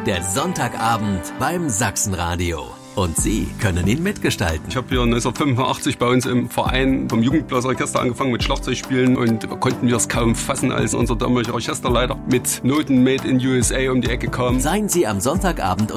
Der Sonntagabend beim Sachsenradio. Und Sie können ihn mitgestalten. Ich habe hier 1985 bei uns im Verein vom Jugendblasorchester angefangen mit Schlagzeugspielen und konnten wir es kaum fassen, als unser damaliger Orchesterleiter mit Noten Made in USA um die Ecke kam. Seien Sie am Sonntagabend